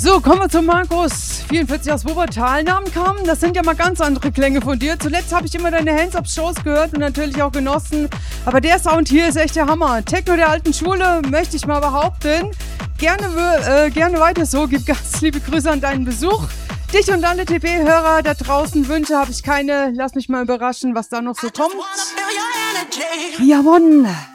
So, kommen wir zu Markus, 44 aus Wuppertal. Namen kamen, das sind ja mal ganz andere Klänge von dir. Zuletzt habe ich immer deine Hands-Up-Shows gehört und natürlich auch genossen. Aber der Sound hier ist echt der Hammer. Techno der alten Schule, möchte ich mal behaupten. Gerne weiter so. Gib ganz liebe Grüße an deinen Besuch. Dich und alle TP-Hörer da draußen Wünsche habe ich keine. Lass mich mal überraschen, was da noch so kommt. Jawohl.